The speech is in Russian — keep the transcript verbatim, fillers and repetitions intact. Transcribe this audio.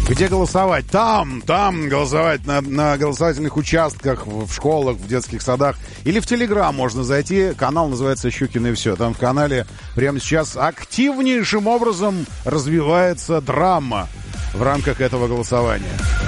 Где голосовать? Там, там голосовать на, на голосовательных участках, в школах, в детских садах. Или в Телеграм можно зайти. Канал называется «Щукин и все». Там в канале прямо сейчас активнейшим образом развивается драма в рамках этого голосования.